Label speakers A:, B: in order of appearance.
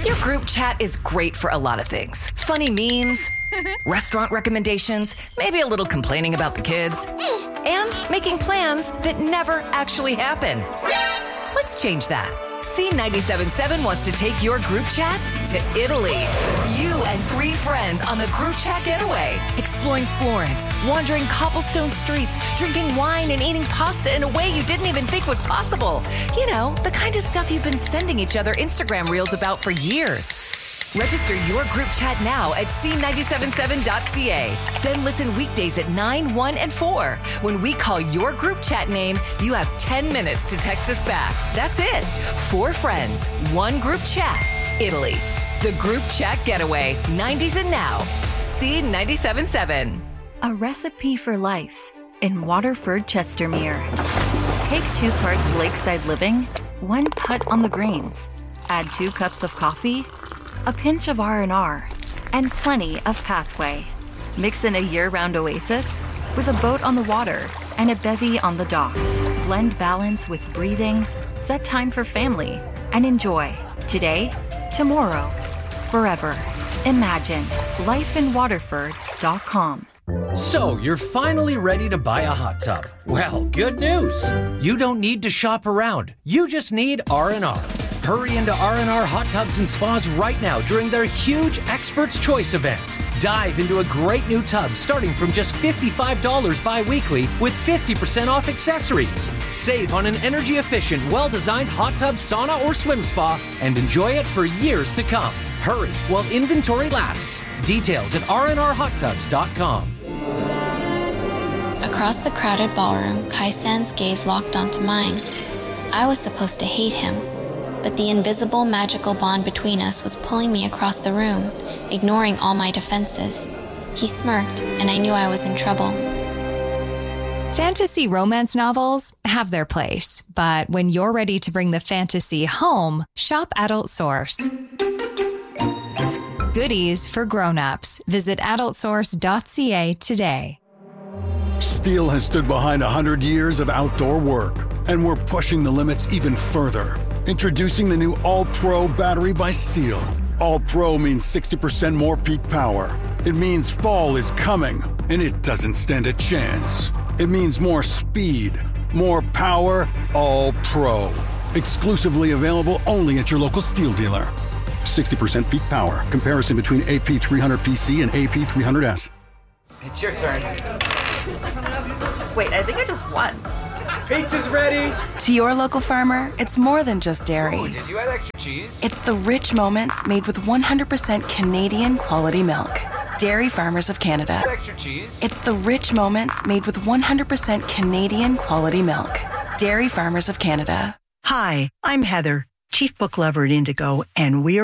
A: Your group chat is great for a lot of things. Funny memes, restaurant recommendations, maybe a little complaining about the kids, and making plans that never actually happen. Let's change that. C97.7 wants to take your group chat to Italy. You and 3 friends on the group chat getaway, exploring Florence, wandering cobblestone streets, drinking wine and eating pasta in a way you didn't even think was possible. You know, the kind of stuff you've been sending each other Instagram reels about for years. Register your group chat now at c977.ca. Then listen weekdays at 9, 1, and 4. When we call your group chat name, you have 10 minutes to text us back. That's it. 4 friends, 1 group chat. Italy. The group chat getaway. 90s and now. C97.7.
B: A recipe for life in Waterford, Chestermere. Take 2 parts lakeside living, 1 putt on the greens. Add 2 cups of coffee, a pinch of R&R, and plenty of pathway. Mix in a year-round oasis with a boat on the water and a bevy on the dock. Blend balance with breathing, set time for family, and enjoy today, tomorrow, forever. Imagine lifeinwaterford.com.
C: So, you're finally ready to buy a hot tub. Well, good news. You don't need to shop around. You just need R&R. Hurry into R&R Hot Tubs and Spas right now during their huge Expert's Choice event. Dive into a great new tub starting from just $55 bi-weekly with 50% off accessories. Save on an energy-efficient, well-designed hot tub, sauna, or swim spa and enjoy it for years to come. Hurry while inventory lasts. Details at rnrhottubs.com.
D: Across the crowded ballroom, Kai-san's gaze locked onto mine. I was supposed to hate him, but the invisible magical bond between us was pulling me across the room, ignoring all my defenses. He smirked, and I knew I was in trouble.
E: Fantasy romance novels have their place, but when you're ready to bring the fantasy home, shop Adult Source. Goodies for grown-ups. Visit adultsource.ca today.
F: Steel has stood behind 100 years of outdoor work, and we're pushing the limits even further. Introducing the new All-Pro battery by Steel. All-Pro means 60% more peak power. It means fall is coming, and it doesn't stand a chance. It means more speed, more power, All-Pro. Exclusively available only at your local Steel dealer. 60% peak power. Comparison between AP300PC and AP300S.
G: It's your turn.
H: Wait, I think I just won.
G: Pizza's ready!
I: To your local farmer, it's more than just dairy.
G: Oh, did you add extra cheese?
I: It's the rich moments made with 100% Canadian quality milk. Dairy Farmers of Canada.
G: Extra cheese?
I: It's the rich moments made with 100% Canadian quality milk. Dairy Farmers of Canada.
J: Hi, I'm Heather, Chief Book Lover at Indigo, and we're